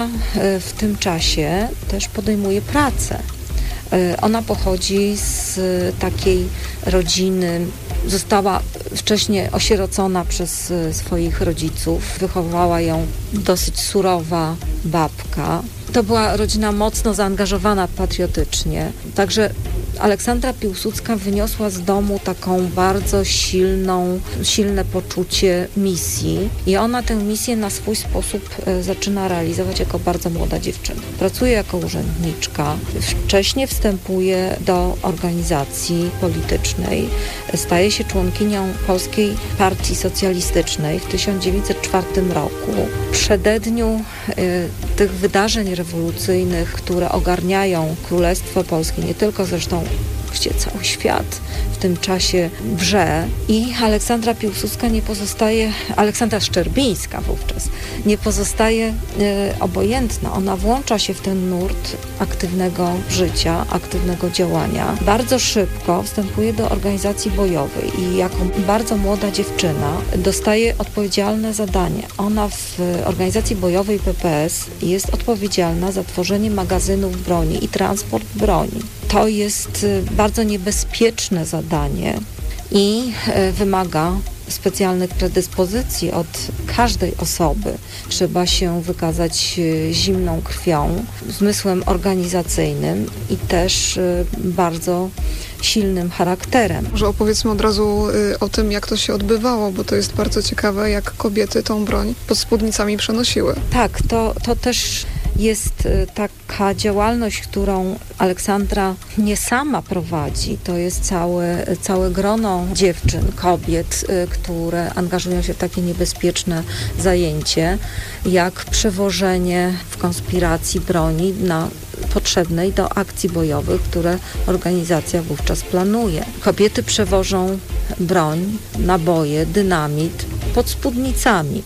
W tym czasie też podejmuje pracę. Ona pochodzi z takiej rodziny, została wcześniej osierocona przez swoich rodziców. Wychowała ją dosyć surowa babka. To była rodzina mocno zaangażowana patriotycznie. Także Aleksandra Piłsudska wyniosła z domu taką bardzo silne poczucie misji i ona tę misję na swój sposób zaczyna realizować jako bardzo młoda dziewczyna. Pracuje jako urzędniczka, wcześniej wstępuje do organizacji politycznej, staje się członkinią Polskiej Partii Socjalistycznej w 1904 roku. W przededniu tych wydarzeń rewolucyjnych, które ogarniają Królestwo Polskie, nie tylko zresztą gdzie cały świat w tym czasie wrze i Aleksandra Piłsudska Aleksandra Szczerbińska wówczas nie pozostaje obojętna. Ona włącza się w ten nurt aktywnego życia, aktywnego działania. Bardzo szybko wstępuje do organizacji bojowej i jako bardzo młoda dziewczyna dostaje odpowiedzialne zadanie. Ona w organizacji bojowej PPS jest odpowiedzialna za tworzenie magazynów broni i transport broni. To jest bardzo niebezpieczne zadanie i wymaga specjalnych predyspozycji od każdej osoby. Trzeba się wykazać zimną krwią, zmysłem organizacyjnym i też bardzo silnym charakterem. Może opowiedzmy od razu o tym, jak to się odbywało, bo to jest bardzo ciekawe, jak kobiety tą broń pod spódnicami przenosiły. Tak, to też jest taka działalność, którą Aleksandra nie sama prowadzi. To jest całe grono dziewczyn, kobiet, które angażują się w takie niebezpieczne zajęcie, jak przewożenie w konspiracji broni potrzebnej do akcji bojowych, które organizacja wówczas planuje. Kobiety przewożą broń, naboje, dynamit pod spódnicami.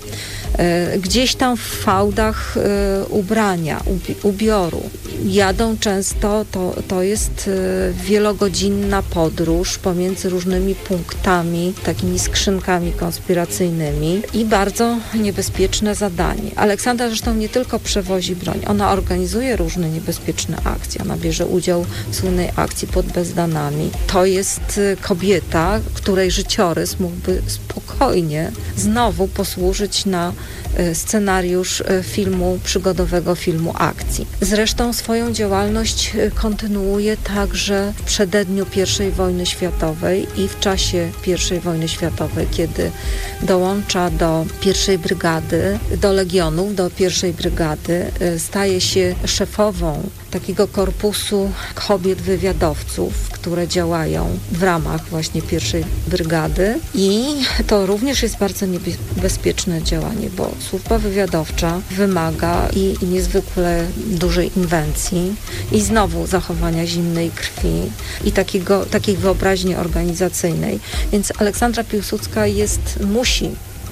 Gdzieś tam w fałdach ubrania, ubioru. Jadą często, to jest wielogodzinna podróż pomiędzy różnymi punktami, takimi skrzynkami konspiracyjnymi i bardzo niebezpieczne zadanie. Aleksandra zresztą nie tylko przewozi broń, ona organizuje różne niebezpieczne akcje. Ona bierze udział w słynnej akcji pod Bezdanami. To jest kobieta, której życiorys mógłby spokojnie znowu posłużyć na scenariusz przygodowego filmu akcji. Zresztą swoją działalność kontynuuje także w przededniu I wojny światowej i w czasie I wojny światowej, kiedy dołącza do I brygady, do legionów, do I brygady, staje się szefową takiego korpusu kobiet wywiadowców, które działają w ramach właśnie I brygady i to również jest bardzo niebezpieczne działanie, bo służba wywiadowcza wymaga i niezwykle dużej inwencji i znowu zachowania zimnej krwi i takiej wyobraźni organizacyjnej. Więc Aleksandra Piłsudska musi,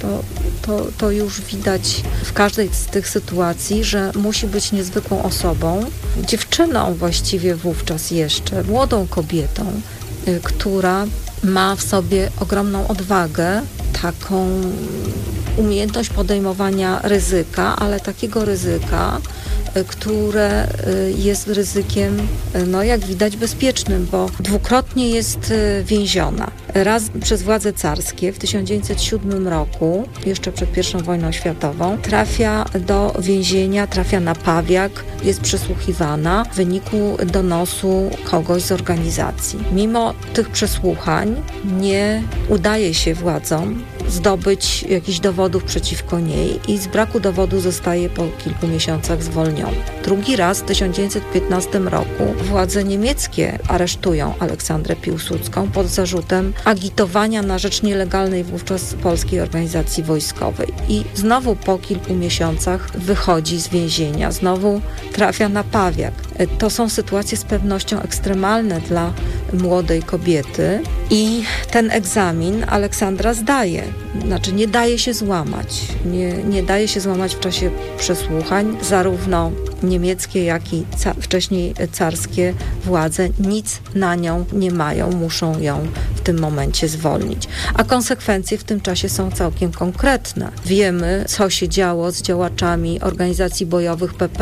to już widać w każdej z tych sytuacji, że musi być niezwykłą osobą, dziewczyną właściwie wówczas jeszcze, młodą kobietą, która ma w sobie ogromną odwagę, taką umiejętność podejmowania ryzyka, ale takiego ryzyka, które jest ryzykiem, jak widać, bezpiecznym, bo dwukrotnie jest więziona. Raz przez władze carskie w 1907 roku, jeszcze przed I wojną światową, trafia do więzienia, trafia na Pawiak, jest przesłuchiwana w wyniku donosu kogoś z organizacji. Mimo tych przesłuchań nie udaje się władzom zdobyć jakichś dowodów przeciwko niej i z braku dowodu zostaje po kilku miesiącach zwolniona. Drugi raz w 1915 roku władze niemieckie aresztują Aleksandrę Piłsudską pod zarzutem agitowania na rzecz nielegalnej wówczas polskiej organizacji wojskowej. I znowu po kilku miesiącach wychodzi z więzienia, znowu trafia na Pawiak. To są sytuacje z pewnością ekstremalne dla młodej kobiety i ten egzamin Aleksandra zdaje. Znaczy nie daje się złamać. Nie daje się złamać w czasie przesłuchań, zarówno niemieckie, jak i wcześniej carskie władze nic na nią nie mają, muszą ją w tym momencie zwolnić. A konsekwencje w tym czasie są całkiem konkretne. Wiemy, co się działo z działaczami organizacji bojowych PP